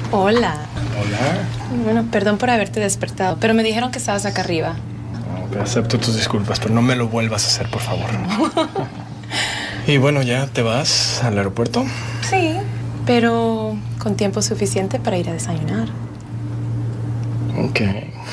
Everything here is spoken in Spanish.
Hola. Hola. Bueno, perdón por haberte despertado, pero me dijeron que estabas acá arriba. No, acepto tus disculpas, pero no me lo vuelvas a hacer, por favor. Y bueno, ¿ya te vas al aeropuerto? Sí, pero con tiempo suficiente para ir a desayunar. Ok.